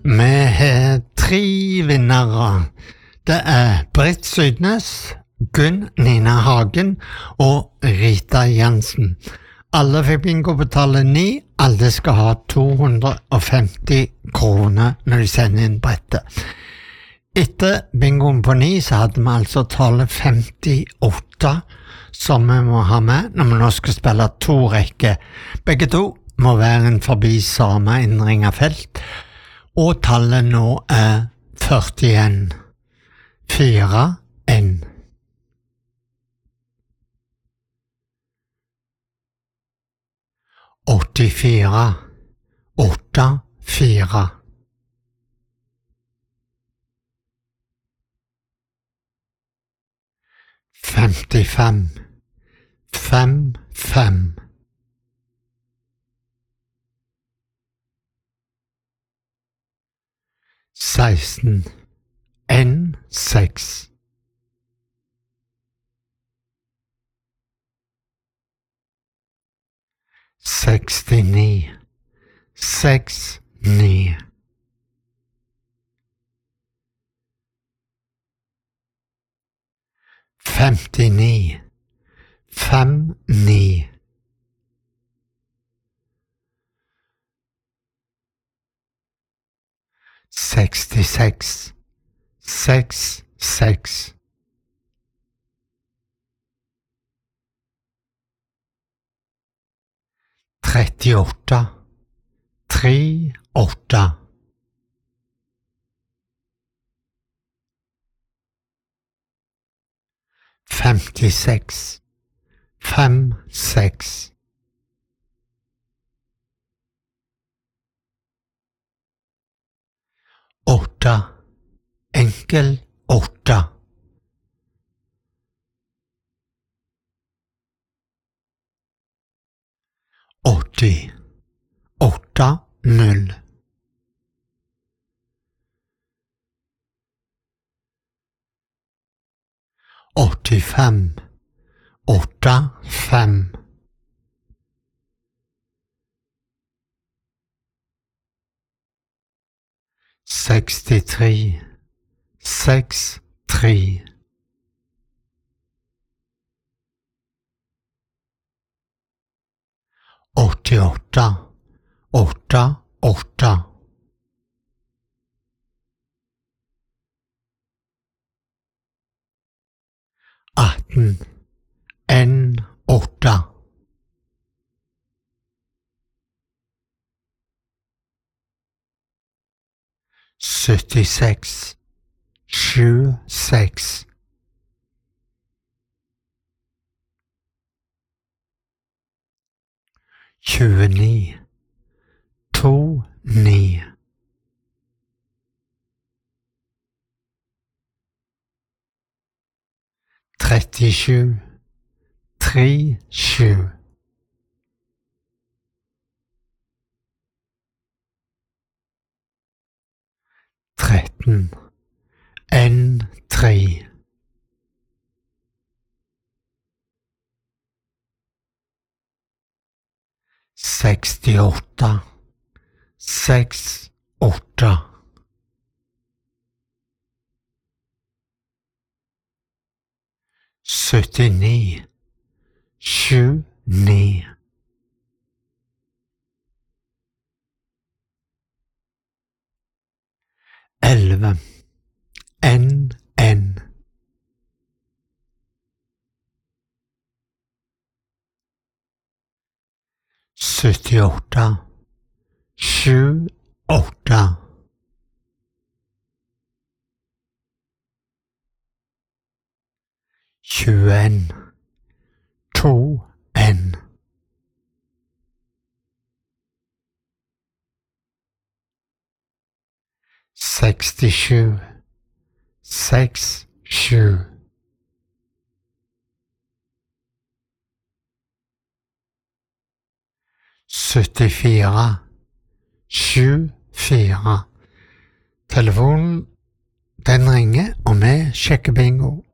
Vi har 3 vinnere. Det Britt Sydnes, Gunn Nina Hagen og Rita Jansen. Alle fikk bingo på tallet 9. Alle skal ha 250 kroner når de sender inn brettet. Etter bingoen på 9 så hadde vi altså tallet 58 som vi må ha med når vi nå skal spille 2 rekker. Begge to må være en forbi samme innringet felt, og tallet nå 41. 4, 1. Åttifire, 8, 4. Femtifem, 5, 5. Seksten, 1, 6. Sekstini, 6, 9. Femtini, 5, 9. Sekstiseks, 6, 6. Trettiåtte, 3, 8. Femtiseks, 5, 6. Åtte, enkel 8. Åtti, 8, 0. Åttifem, 8, 5. Sekstitre, 6, 3. Åttiåtte, 8, 8. Atten, 1, 8. Syttiseks, 7, 6. Tjueni, 2, 9. Trettisju, 3, 7. Tretten, 1, 3. Sekstiåtte, 6, 8. Syttini, 7, 9. Elleve, 1, 1. Syttiåtte, 7, 8. Tjueen, 2, 1. Sekstisju, 6, 7. Syttifire, 7, 4. Telefonen, den ringer, og vi sjekker bingo.